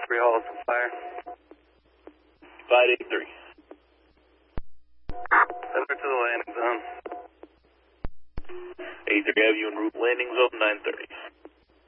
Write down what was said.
3 Hall, some fire. 583. Send her to the landing zone. 83 Avenue en route landing zone 930.